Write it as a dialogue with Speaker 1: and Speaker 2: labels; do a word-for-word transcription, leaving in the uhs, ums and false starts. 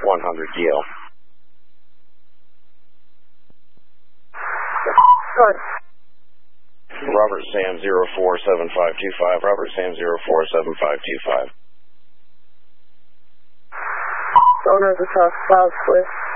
Speaker 1: one hundred D L.
Speaker 2: Good.
Speaker 1: Robert Sam zero four seven five two five. Robert Sam zero four seven five two five.
Speaker 2: Owner of the South South Swift.